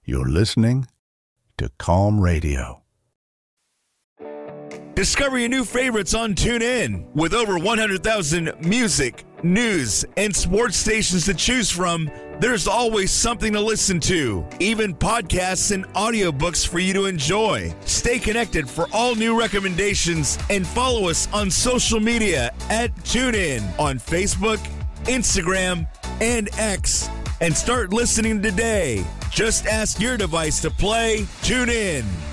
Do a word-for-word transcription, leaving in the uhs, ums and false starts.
You're listening to Calm Radio. Discover your new favorites on TuneIn. With over one hundred thousand music, news, and sports stations to choose from, there's always something to listen to, even podcasts and audiobooks for you to enjoy. Stay connected for all new recommendations and follow us on social media at TuneIn on Facebook, Instagram, and X. And start listening today. Just ask your device to play TuneIn.